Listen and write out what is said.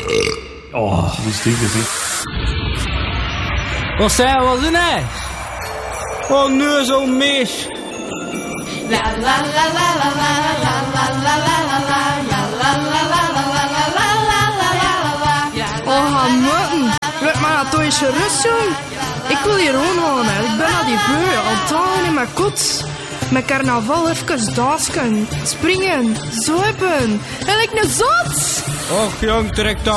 Oh, die stinkers, hè. Wat zei wat doen hij? Oh, nu zo'n mis. La la la la la la la la la la la la Oh, moeten. Laat maar toch eens gerust, jong. Ik wil hier gewoon wonen. Ik ben naar die beu. Al dagen in mijn kot. Met carnaval even dansken. Springen. Zuipen. En ik een zot. Och, jong, trek dat.